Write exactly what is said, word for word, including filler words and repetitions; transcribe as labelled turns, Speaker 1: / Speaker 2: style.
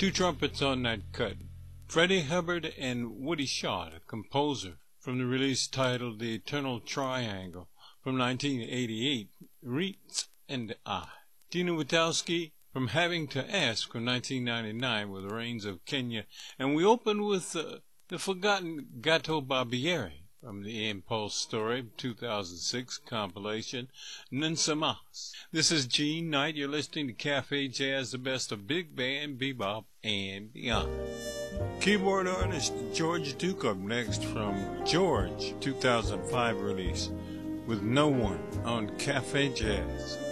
Speaker 1: Two trumpets on that cut. Freddie Hubbard and Woody Shaw, the composer, from the release titled The Eternal Triangle from nineteen eighty-eight, Reeds and I. Tina Witowski from Having to Ask from nineteen ninety-nine with Rains of Kenya. And we open with uh, the forgotten Gato Barbieri from the Impulse Story two thousand six compilation, Nunsa Mas. This is Gene Knight. You're listening to Cafe Jazz, the best of big band, bebop, and beyond. Keyboard artist George Duke up next from George, two thousand five release, with No One on Cafe Jazz.